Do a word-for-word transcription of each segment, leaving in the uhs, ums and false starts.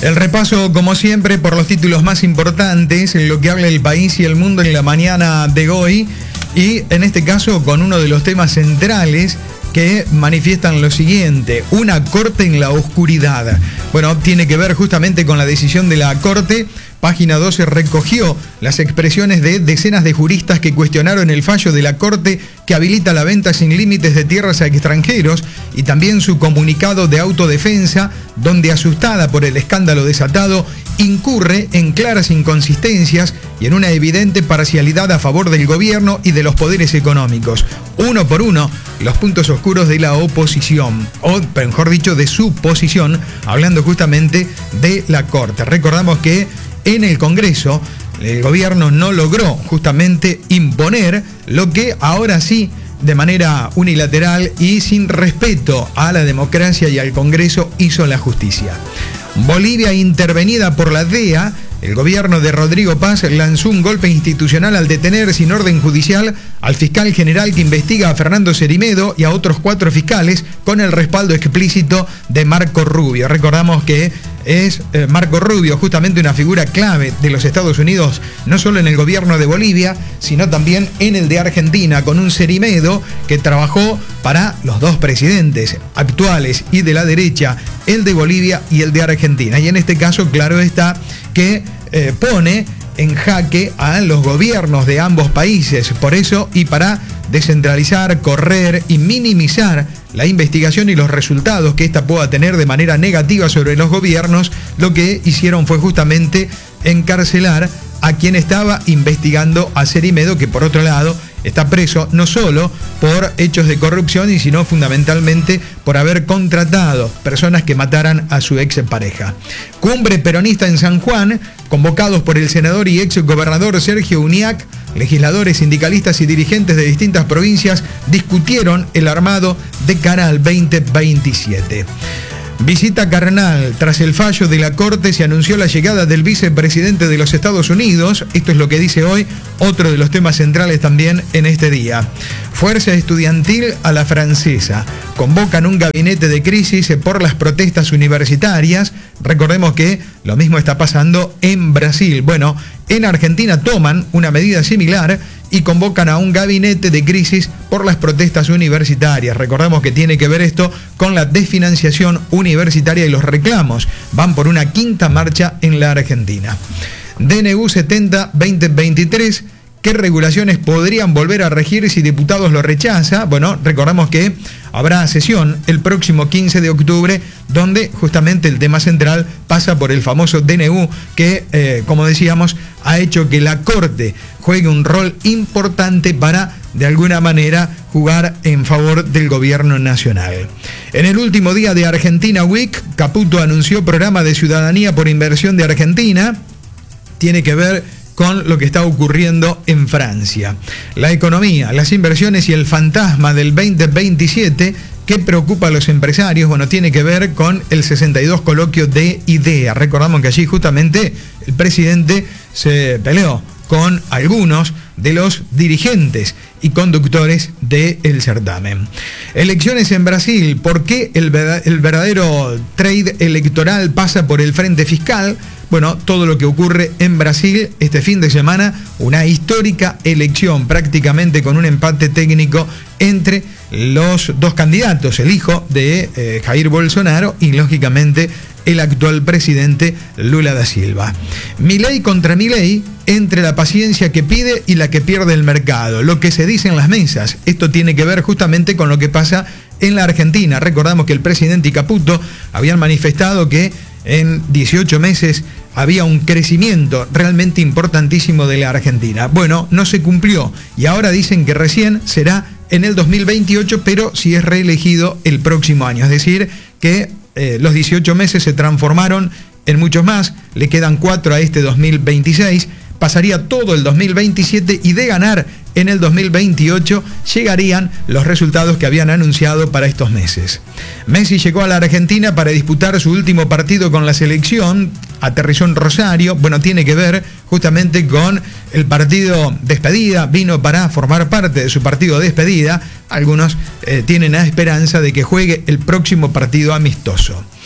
El repaso, como siempre, por los títulos más importantes, en lo que habla el país y el mundo en la mañana de hoy, y en este caso con uno de los temas centrales que manifiestan lo siguiente: una corte en la oscuridad. Bueno, tiene que ver justamente con la decisión de la Corte. Página doce recogió las expresiones de decenas de juristas que cuestionaron el fallo de la Corte que habilita la venta sin límites de tierras a extranjeros, y también su comunicado de autodefensa, donde, asustada por el escándalo desatado, incurre en claras inconsistencias y en una evidente parcialidad a favor del gobierno y de los poderes económicos. Uno por uno, los puntos oscuros de la oposición, o mejor dicho, de su posición, hablando justamente de la Corte. Recordamos que en el Congreso el gobierno no logró justamente imponer lo que ahora sí, de manera unilateral y sin respeto a la democracia y al Congreso, hizo la justicia. Bolivia intervenida por la D E A. El gobierno de Rodrigo Paz lanzó un golpe institucional al detener sin orden judicial al fiscal general que investiga a Fernando Cerimedo y a otros cuatro fiscales, con el respaldo explícito de Marco Rubio. Recordamos que es eh, Marco Rubio justamente una figura clave de los Estados Unidos, no solo en el gobierno de Bolivia, sino también en el de Argentina, con un Cerimedo que trabajó para los dos presidentes actuales y de la derecha, el de Bolivia y el de Argentina. Y en este caso, claro está que eh, pone en jaque a los gobiernos de ambos países. Por eso, y para descentralizar, correr y minimizar la investigación y los resultados que ésta pueda tener de manera negativa sobre los gobiernos, lo que hicieron fue justamente encarcelar a quien estaba investigando a Cerimedo, que por otro lado está preso no solo por hechos de corrupción, y sino fundamentalmente por haber contratado personas que mataran a su ex pareja. Cumbre peronista en San Juan, convocados por el senador y ex gobernador Sergio Uñac. Legisladores, sindicalistas y dirigentes de distintas provincias discutieron el armado de cara al veinte veintisiete. Visita carnal. Tras el fallo de la Corte se anunció la llegada del vicepresidente de los Estados Unidos. Esto es lo que dice hoy otro de los temas centrales también en este día. Fuerza estudiantil a la francesa. Convocan un gabinete de crisis por las protestas universitarias. Recordemos que lo mismo está pasando en Brasil. Bueno, en Argentina toman una medida similar y convocan a un gabinete de crisis por las protestas universitarias. Recordemos que tiene que ver esto con la desfinanciación universitaria y los reclamos. Van por una quinta marcha en la Argentina. D N U setenta veinte veintitrés. ¿Qué regulaciones podrían volver a regir si diputados lo rechaza? Bueno, recordamos que habrá sesión el próximo quince de octubre, donde justamente el tema central pasa por el famoso D N U, que, eh, como decíamos, ha hecho que la Corte juegue un rol importante para, de alguna manera, jugar en favor del gobierno nacional. En el último día de Argentina Week, Caputo anunció programa de ciudadanía por inversión de Argentina. Tiene que ver con lo que está ocurriendo en Francia. La economía, las inversiones y el fantasma del veinte veintisiete que preocupa a los empresarios, bueno, tiene que ver con el sesenta y dos coloquio de IDEA. Recordamos que allí justamente el presidente se peleó con algunos de los dirigentes y conductores del certamen. Elecciones en Brasil. ¿Por qué el verdadero trade electoral pasa por el frente fiscal? Bueno, todo lo que ocurre en Brasil este fin de semana, una histórica elección, prácticamente con un empate técnico entre los dos candidatos, el hijo de eh, Jair Bolsonaro y, lógicamente, el actual presidente Lula da Silva. Milei contra Milei, entre la paciencia que pide y la que pierde el mercado. Lo que se dice en las mesas, esto tiene que ver justamente con lo que pasa en la Argentina. Recordamos que el presidente y Caputo habían manifestado que en dieciocho meses había un crecimiento realmente importantísimo de la Argentina. Bueno, no se cumplió y ahora dicen que recién será en el dos mil veintiocho, pero si es reelegido el próximo año. Es decir, que eh, los dieciocho meses se transformaron en muchos más, le quedan cuatro a este dos mil veintiséis, pasaría todo el dos mil veintisiete y de ganar en el dos mil veintiocho llegarían los resultados que habían anunciado para estos meses. Messi llegó a la Argentina para disputar su último partido con la selección, aterrizó en Rosario. Bueno, tiene que ver justamente con el partido despedida, vino para formar parte de su partido despedida. Algunos eh, tienen la esperanza de que juegue el próximo partido amistoso.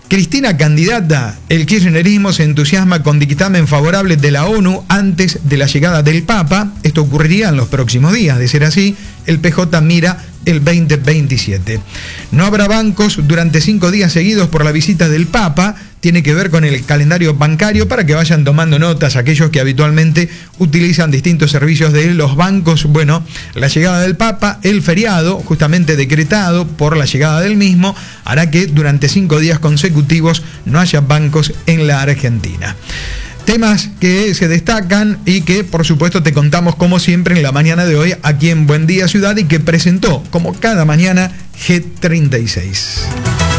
Cristina candidata. El kirchnerismo se entusiasma con dictamen favorable de la ONU antes de la llegada del Papa. Esto ocurriría en los próximos días. De ser así, el P J mira el veinte veintisiete. No habrá bancos durante cinco días seguidos por la visita del Papa. Tiene que ver con el calendario bancario para que vayan tomando notas aquellos que habitualmente utilizan distintos servicios de los bancos. Bueno, la llegada del Papa, el feriado justamente decretado por la llegada del mismo, hará que durante cinco días consecutivos no haya bancos en la Argentina. Temas que se destacan y que por supuesto te contamos como siempre en la mañana de hoy aquí en Buen Día Ciudad y que presentó como cada mañana G treinta y seis.